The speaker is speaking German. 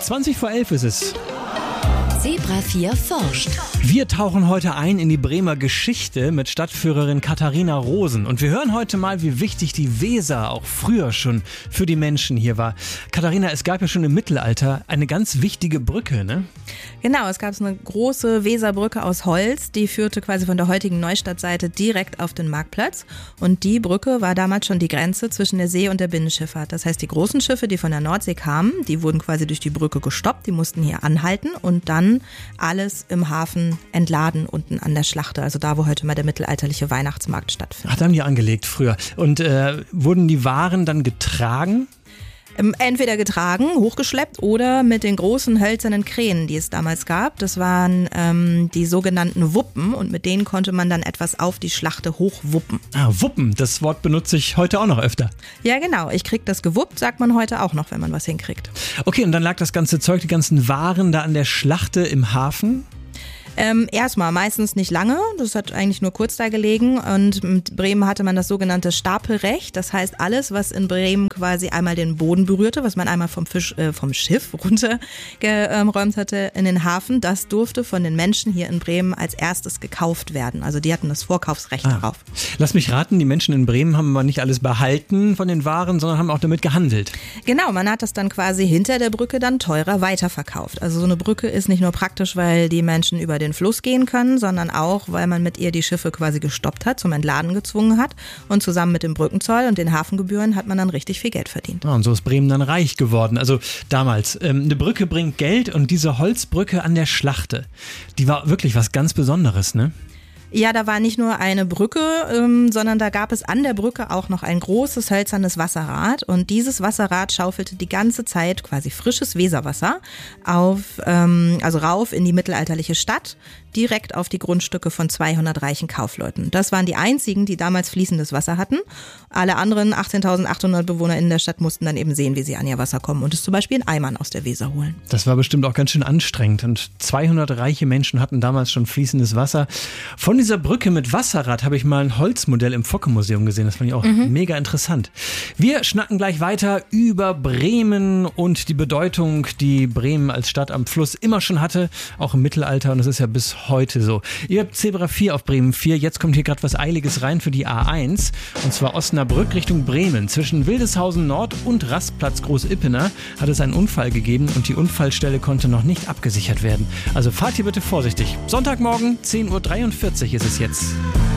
11:20 ist es. Zebra 4 forscht. Wir tauchen heute ein in die Bremer Geschichte mit Stadtführerin Katharina Rosen. Und wir hören heute mal, wie wichtig die Weser auch früher schon für die Menschen hier war. Katharina, es gab ja schon im Mittelalter eine ganz wichtige Brücke, ne? Genau, es gab so eine große Weserbrücke aus Holz, die führte quasi von der heutigen Neustadtseite direkt auf den Marktplatz. Und die Brücke war damals schon die Grenze zwischen der See- und der Binnenschifffahrt. Das heißt, die großen Schiffe, die von der Nordsee kamen, die wurden quasi durch die Brücke gestoppt, die mussten hier anhalten und dann alles im Hafen entladen unten an der Schlachte, also da, wo heute mal der mittelalterliche Weihnachtsmarkt stattfindet. Ach, da haben die angelegt früher. Und wurden die Waren dann getragen? Entweder getragen, hochgeschleppt oder mit den großen hölzernen Kränen, die es damals gab. Das waren die sogenannten Wuppen und mit denen konnte man dann etwas auf die Schlachte hochwuppen. Ah, Wuppen, das Wort benutze ich heute auch noch öfter. Ja genau, ich krieg das gewuppt, sagt man heute auch noch, wenn man was hinkriegt. Okay, und dann lag das ganze Zeug, die ganzen Waren da an der Schlachte im Hafen? Erstmal meistens nicht lange, das hat eigentlich nur kurz da gelegen und in Bremen hatte man das sogenannte Stapelrecht, das heißt alles, was in Bremen quasi einmal den Boden berührte, was man einmal vom Schiff runtergeräumt hatte in den Hafen, das durfte von den Menschen hier in Bremen als erstes gekauft werden, also die hatten das Vorkaufsrecht darauf. Lass mich raten, die Menschen in Bremen haben aber nicht alles behalten von den Waren, sondern haben auch damit gehandelt. Genau, man hat das dann quasi hinter der Brücke dann teurer weiterverkauft, also so eine Brücke ist nicht nur praktisch, weil die Menschen über den Fluss gehen können, sondern auch, weil man mit ihr die Schiffe quasi gestoppt hat, zum Entladen gezwungen hat und zusammen mit dem Brückenzoll und den Hafengebühren hat man dann richtig viel Geld verdient. Ja, und so ist Bremen dann reich geworden. Also damals, eine Brücke bringt Geld und diese Holzbrücke an der Schlachte, die war wirklich was ganz Besonderes, ne? Ja, da war nicht nur eine Brücke, sondern da gab es an der Brücke auch noch ein großes hölzernes Wasserrad und dieses Wasserrad schaufelte die ganze Zeit quasi frisches Weserwasser also rauf in die mittelalterliche Stadt, direkt auf die Grundstücke von 200 reichen Kaufleuten. Das waren die einzigen, die damals fließendes Wasser hatten. Alle anderen 18.800 Bewohner in der Stadt mussten dann eben sehen, wie sie an ihr Wasser kommen und es zum Beispiel in Eimern aus der Weser holen. Das war bestimmt auch ganz schön anstrengend und 200 reiche Menschen hatten damals schon fließendes Wasser. Von dieser Brücke mit Wasserrad habe ich mal ein Holzmodell im Focke-Museum gesehen. Das fand ich auch mega interessant. Wir schnacken gleich weiter über Bremen und die Bedeutung, die Bremen als Stadt am Fluss immer schon hatte, auch im Mittelalter und das ist ja bis heute so. Ihr habt Zebra 4 auf Bremen 4. Jetzt kommt hier gerade was Eiliges rein für die A1 und zwar Osnabrück Richtung Bremen. Zwischen Wildeshausen Nord und Rastplatz Großippener hat es einen Unfall gegeben und die Unfallstelle konnte noch nicht abgesichert werden. Also fahrt hier bitte vorsichtig. Sonntagmorgen 10:43 Uhr ist es jetzt.